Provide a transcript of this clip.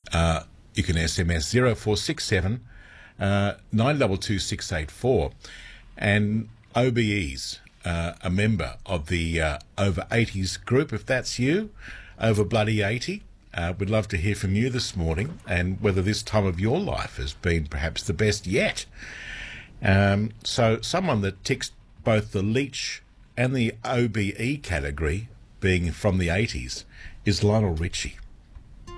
you can SMS 0467 922 684. And OBE's a member of the over 80s group. If that's you, over bloody 80, we'd love to hear from you this morning and whether this time of your life has been perhaps the best yet. So someone that ticks both the Leach and the OBE category, being from the 80s, is Lionel Richie.